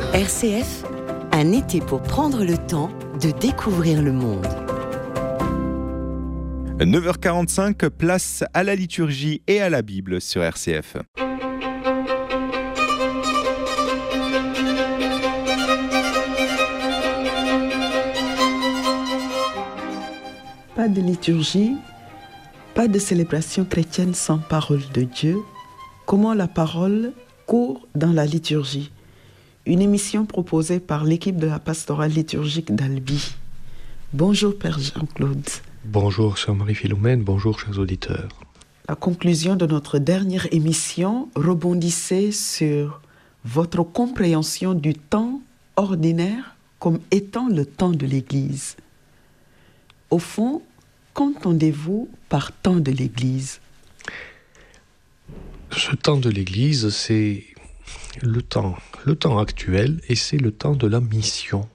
RCF, un été pour prendre le temps de découvrir le monde. 9h45, place à la liturgie et à la Bible sur RCF. Pas de liturgie, pas de célébration chrétienne sans parole de Dieu. Comment la parole court dans la liturgie? Une émission proposée par l'équipe de la pastorale liturgique d'Albi. Bonjour Père Jean-Claude. Bonjour Sœur Marie-Philomène, bonjour chers auditeurs. La conclusion de notre dernière émission rebondissait sur votre compréhension du temps ordinaire comme étant le temps de l'Église. Au fond, qu'entendez-vous par temps de l'Église? Ce temps de l'Église, c'est le temps actuel et c'est le temps de la mission.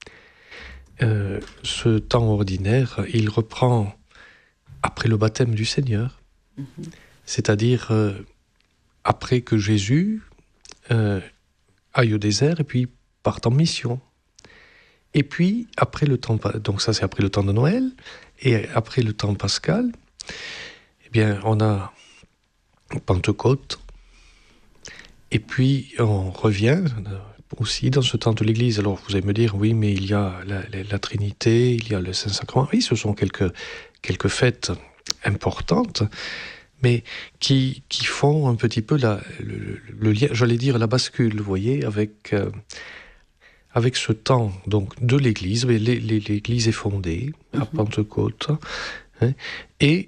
Ce temps ordinaire, il reprend après le baptême du Seigneur, c'est-à-dire après que Jésus aille au désert et puis parte en mission. Et puis, après le temps, donc ça c'est après le temps de Noël, et après le temps pascal, eh bien on a Pentecôte, et puis on revient aussi dans ce temps de l'Église. Alors vous allez me dire, oui, mais il y a la Trinité, il y a le Saint-Sacrement. Oui, ce sont quelques fêtes importantes, mais qui font un petit peu le lien, j'allais dire la bascule, vous voyez, avec ce temps donc de l'Église. L'Église est fondée à Pentecôte, hein, et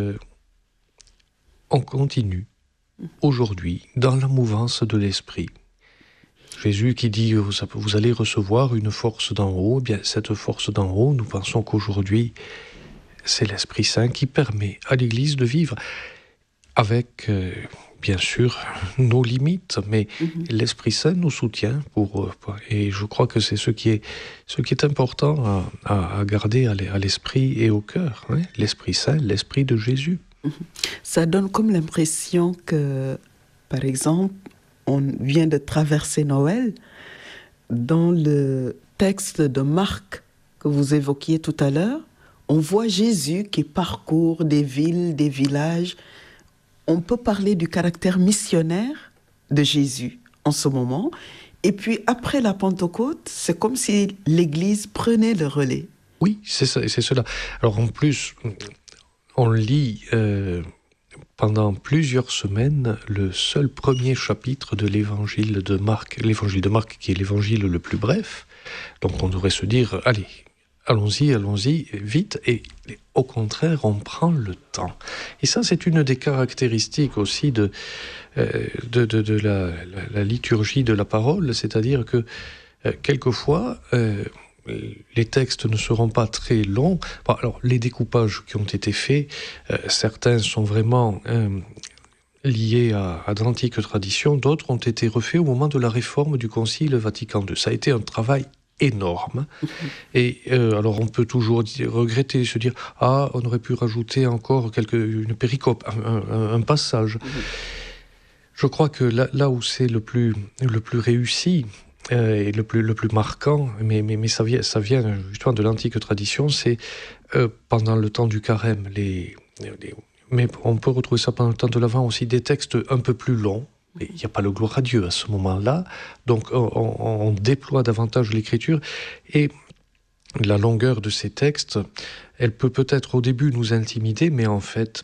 on continue aujourd'hui dans la mouvance de l'Esprit. Jésus qui dit vous allez recevoir une force d'en haut, eh bien cette force d'en haut, nous pensons qu'aujourd'hui c'est l'Esprit Saint qui permet à l'Église de vivre avec bien sûr nos limites, mais l'Esprit Saint nous soutient et je crois que c'est ce qui est important à garder à l'esprit et au cœur, hein, l'Esprit Saint, l'Esprit de Jésus. Ça donne comme l'impression que, par exemple, on vient de traverser Noël. Dans le texte de Marc que vous évoquiez tout à l'heure, on voit Jésus qui parcourt des villes, des villages. On peut parler du caractère missionnaire de Jésus en ce moment. Et puis après la Pentecôte, c'est comme si l'Église prenait le relais. Oui, c'est cela. Alors en plus, on lit pendant plusieurs semaines le seul premier chapitre de l'évangile de Marc. L'évangile de Marc qui est l'évangile le plus bref. Donc on devrait se dire, allez, allons-y, vite. Et au contraire, on prend le temps. Et ça, c'est une des caractéristiques aussi de la liturgie de la parole. C'est-à-dire que quelquefois les textes ne seront pas très longs. Bon, alors, les découpages qui ont été faits, certains sont vraiment liés à de l'antique tradition, d'autres ont été refaits au moment de la réforme du Concile Vatican II. Ça a été un travail énorme. Et alors, on peut toujours regretter, se dire « Ah, on aurait pu rajouter encore une péricope, un passage. » Je crois que là où c'est le plus réussi, et le plus marquant, mais ça vient justement de l'antique tradition, c'est pendant le temps du carême, mais on peut retrouver ça pendant le temps de l'Avent aussi, des textes un peu plus longs. Il n'y a pas le gloire à Dieu à ce moment-là, donc on déploie davantage l'écriture, et la longueur de ces textes, elle peut-être au début nous intimider, mais en fait...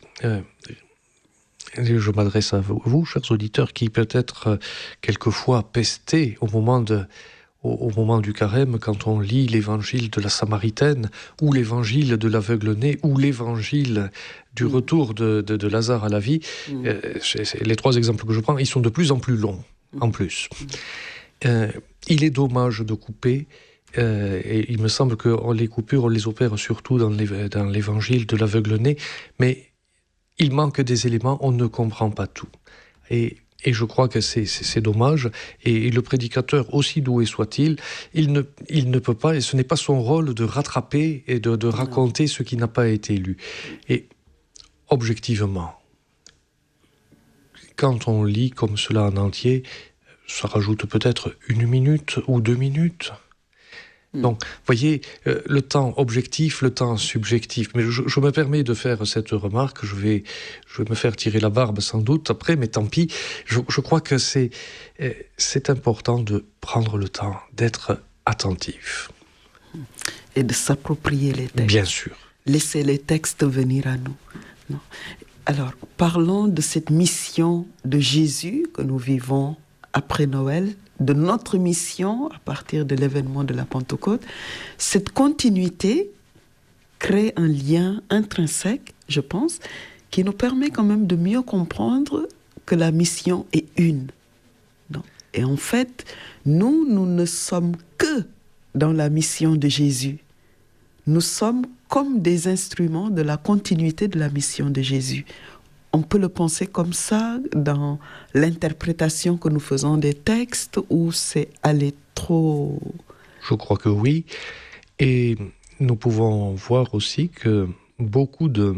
je m'adresse à vous, chers auditeurs, qui peut-être quelquefois pestez au moment du carême, quand on lit l'évangile de la Samaritaine, ou l'évangile de l'aveugle-né, ou l'évangile du retour de Lazare à la vie. Les trois exemples que je prends, ils sont de plus en plus longs, en plus. Il est dommage de couper, et il me semble que les coupures, on les opère surtout dans l'évangile de l'aveugle-né, mais il manque des éléments, on ne comprend pas tout. Et je crois que c'est dommage. Et le prédicateur, aussi doué soit-il, il ne peut pas, et ce n'est pas son rôle de rattraper et de raconter ce qui n'a pas été lu. Et objectivement, quand on lit comme cela en entier, ça rajoute peut-être 1 minute ou 2 minutes. Donc, vous voyez, le temps objectif, le temps subjectif. Mais je me permets de faire cette remarque. Je vais me faire tirer la barbe sans doute après, mais tant pis. Je crois que c'est important de prendre le temps, d'être attentif. Et de s'approprier les textes. Bien sûr. Laisser les textes venir à nous. Non. Alors, parlons de cette mission de Jésus que nous vivons après Noël, de notre mission à partir de l'événement de la Pentecôte. Cette continuité crée un lien intrinsèque, je pense, qui nous permet quand même de mieux comprendre que la mission est une. Non. Et en fait, nous ne sommes que dans la mission de Jésus. Nous sommes comme des instruments de la continuité de la mission de Jésus. On peut le penser comme ça dans l'interprétation que nous faisons des textes, ou c'est aller trop... Je crois que oui. Et nous pouvons voir aussi que beaucoup de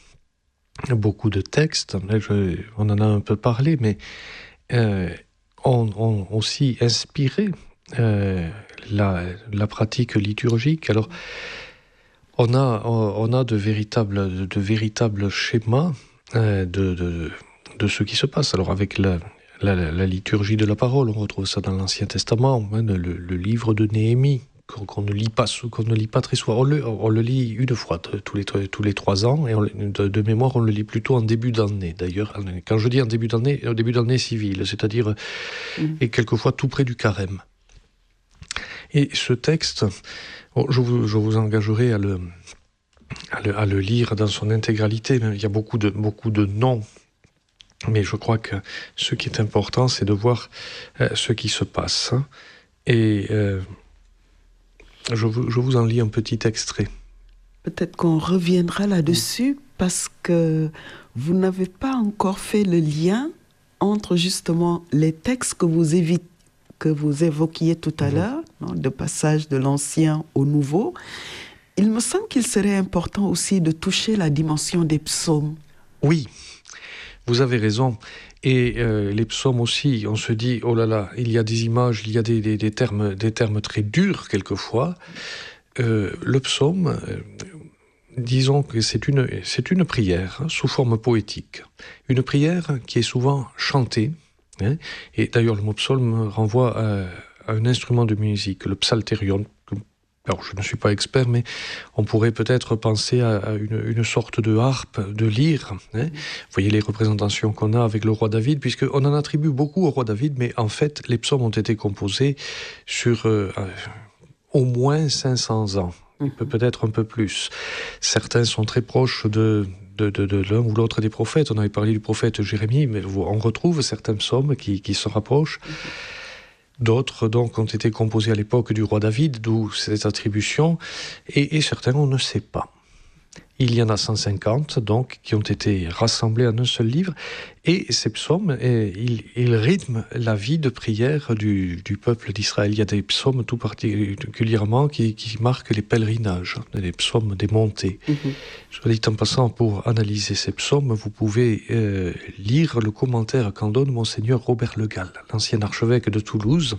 textes, on en a un peu parlé, mais ont aussi inspiré la pratique liturgique. Alors, on a de véritables schémas de ce qui se passe. Alors avec la liturgie de la parole, on retrouve ça dans l'Ancien Testament, le livre de Néhémie, qu'on ne lit pas très souvent. On le lit une fois tous les 3 ans, et de mémoire, on le lit plutôt en début d'année. D'ailleurs, quand je dis en début d'année civile, c'est-à-dire et quelquefois tout près du carême. Et ce texte, je vous engagerai à le lire dans son intégralité. Il y a beaucoup de noms, mais je crois que ce qui est important, c'est de voir ce qui se passe. Et je vous en lis un petit extrait. Peut-être qu'on reviendra là-dessus, parce que vous n'avez pas encore fait le lien entre justement les textes que vous évoquiez tout à l'heure, de passage de l'Ancien au Nouveau. Il me semble qu'il serait important aussi de toucher la dimension des psaumes. Oui, vous avez raison. Et les psaumes aussi, on se dit, oh là là, il y a des images, il y a des termes très durs quelquefois. Le psaume, disons que c'est une prière sous forme poétique. Une prière qui est souvent chantée. Et d'ailleurs, le mot psaume renvoie à un instrument de musique, le psalterion. Alors, je ne suis pas expert, mais on pourrait peut-être penser à une sorte de harpe, de lyre. Vous voyez les représentations qu'on a avec le roi David, puisqu'on en attribue beaucoup au roi David, mais en fait, les psaumes ont été composés sur au moins 500 ans, peut-être un peu plus. Certains sont très proches de l'un ou l'autre des prophètes. On avait parlé du prophète Jérémie, mais on retrouve certains psaumes qui se rapprochent. D'autres, donc, ont été composés à l'époque du roi David, d'où cette attribution, et certains, on ne sait pas. Il y en a 150, donc, qui ont été rassemblés en un seul livre, et ces psaumes, ils rythment la vie de prière du peuple d'Israël. Il y a des psaumes tout particulièrement qui marquent les pèlerinages, les psaumes des montées. Soit dit en passant, pour analyser ces psaumes, vous pouvez lire le commentaire qu'en donne Monseigneur Robert Le Gall, l'ancien archevêque de Toulouse,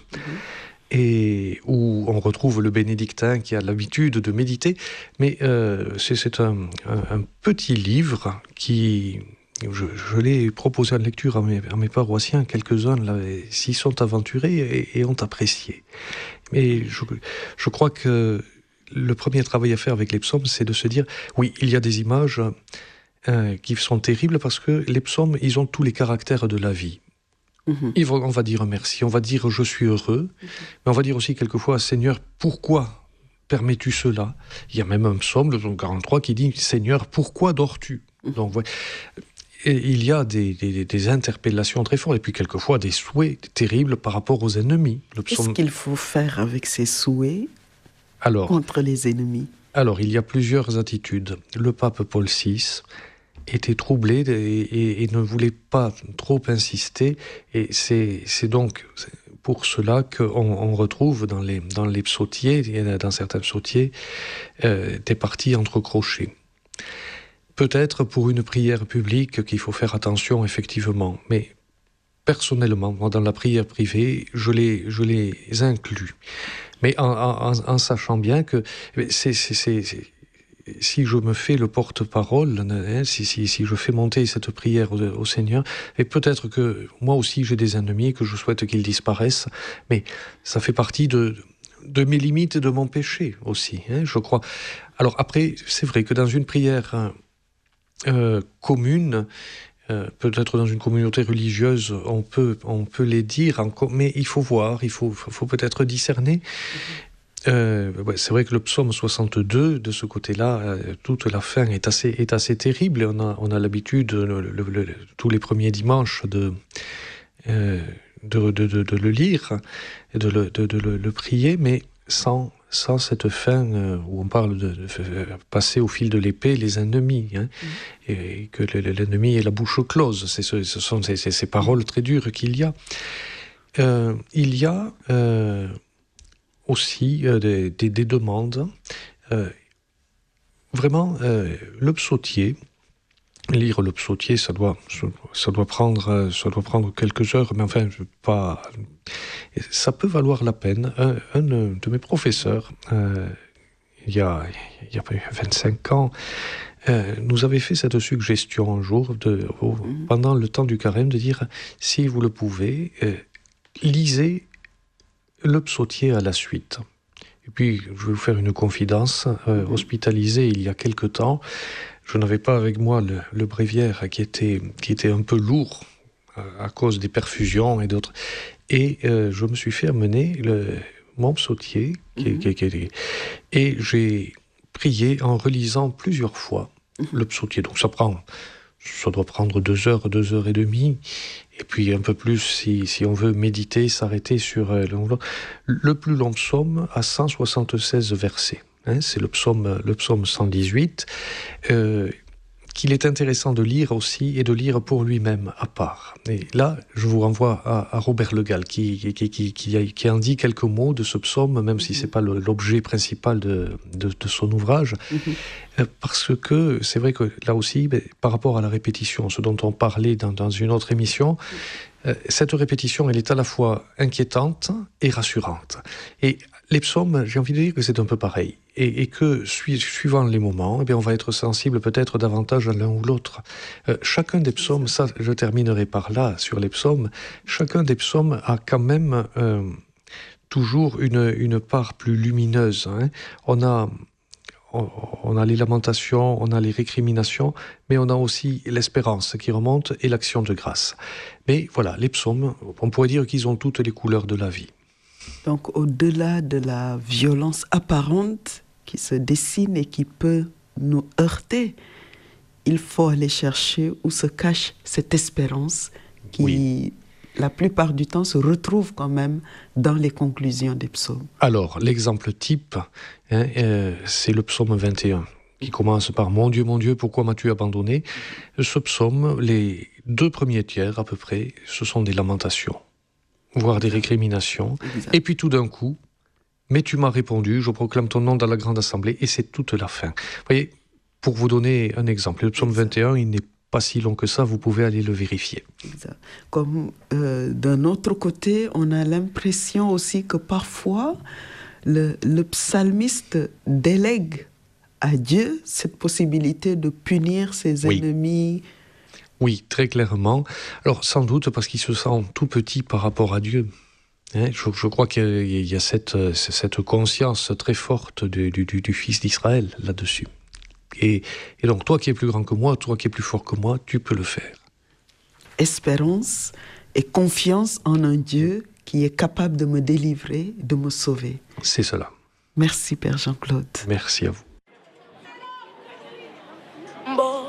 et où on retrouve le bénédictin qui a l'habitude de méditer, mais c'est un petit livre qui... Je l'ai proposé en lecture à mes paroissiens, quelques-uns s'y sont aventurés et ont apprécié. Mais je crois que le premier travail à faire avec les psaumes, c'est de se dire, oui, il y a des images qui sont terribles, parce que les psaumes, ils ont tous les caractères de la vie. On va dire merci, on va dire je suis heureux, mais on va dire aussi quelquefois, Seigneur, pourquoi permets-tu cela? Il y a même un psaume, le psaume 43, qui dit, Seigneur, pourquoi dors-tu? Donc, ouais. Et il y a des interpellations très fortes, et puis quelquefois des souhaits terribles par rapport aux ennemis. Qu'est-ce qu'il faut faire avec ces souhaits contre les ennemis? Alors, il y a plusieurs attitudes. Le pape Paul VI était troublé et ne voulait pas trop insister, et c'est donc pour cela qu'on retrouve dans les psautiers, dans certains psautiers, des parties entrecrochées. Peut-être pour une prière publique qu'il faut faire attention, effectivement, mais personnellement, moi, dans la prière privée, je les inclus. Mais en sachant bien que si je me fais le porte-parole, hein, si je fais monter cette prière au Seigneur, et peut-être que moi aussi j'ai des ennemis, que je souhaite qu'ils disparaissent, mais ça fait partie de mes limites et de mon péché aussi, hein, je crois. Alors après, c'est vrai que dans une prière commune, peut-être dans une communauté religieuse, on peut les dire, mais il faut voir, il faut peut-être discerner. C'est vrai que le psaume 62, de ce côté-là, toute la fin est assez terrible. On a l'habitude, tous les premiers dimanches, de le lire, et de le prier, mais sans cette fin où on parle de passer au fil de l'épée les ennemis, hein, et que l'ennemi est la bouche close. Ce sont ces paroles très dures qu'il y a. Il y a aussi des demandes. Vraiment, le psautier, lire le psautier, ça doit prendre quelques heures, mais enfin, ça peut valoir la peine. Un de mes professeurs, il y a 25 ans, nous avait fait cette suggestion un jour, pendant le temps du carême, de dire, si vous le pouvez, lisez le psautier à la suite. Et puis, je vais vous faire une confidence. Hospitalisé il y a quelque temps, je n'avais pas avec moi le bréviaire qui était un peu lourd à cause des perfusions et d'autres. Et je me suis fait amener mon psautier, et j'ai prié en relisant plusieurs fois le psautier. Donc ça doit prendre 2 heures, 2 heures et demie. Et puis un peu plus si on veut méditer, s'arrêter sur le plus long psaume à 176 versets. Hein, c'est le psaume 118, qu'il est intéressant de lire aussi, et de lire pour lui-même à part. Et là, je vous renvoie à Robert Le Gall, qui en dit quelques mots de ce psaume, même si c'est pas l'objet principal de son ouvrage, parce que c'est vrai que là aussi, par rapport à la répétition, ce dont on parlait dans une autre émission, cette répétition, elle est à la fois inquiétante et rassurante. Et les psaumes, j'ai envie de dire que c'est un peu pareil. Et que, suivant les moments, on va être sensible peut-être davantage à l'un ou l'autre. Chacun des psaumes, ça, je terminerai par là, sur les psaumes, chacun des psaumes a quand même toujours une part plus lumineuse. Hein. On a les lamentations, on a les récriminations, mais on a aussi l'espérance qui remonte et l'action de grâce. Mais voilà, les psaumes, on pourrait dire qu'ils ont toutes les couleurs de la vie. Donc, au-delà de la violence apparente qui se dessine et qui peut nous heurter, il faut aller chercher où se cache cette espérance qui, la plupart du temps, se retrouve quand même dans les conclusions des psaumes. Alors, l'exemple type, c'est le psaume 21, qui commence par « Mon Dieu, pourquoi m'as-tu abandonné ?» Ce psaume, les 2 premiers tiers à peu près, ce sont des lamentations, voire des récriminations. Exact. Et puis tout d'un coup, « Mais tu m'as répondu, je proclame ton nom dans la grande assemblée », et c'est toute la fin. Vous voyez, pour vous donner un exemple, le psaume 21, il n'est pas si long que ça, vous pouvez aller le vérifier. Exact. Comme d'un autre côté, on a l'impression aussi que parfois, le psalmiste délègue à Dieu cette possibilité de punir ses ennemis. Oui, très clairement. Alors, sans doute parce qu'il se sent tout petit par rapport à Dieu. Hein, je crois qu'il y a cette conscience très forte du Fils d'Israël là-dessus. Et donc, toi qui es plus grand que moi, toi qui es plus fort que moi, tu peux le faire. Espérance et confiance en un Dieu qui est capable de me délivrer, de me sauver. C'est cela. Merci, Père Jean-Claude. Merci à vous.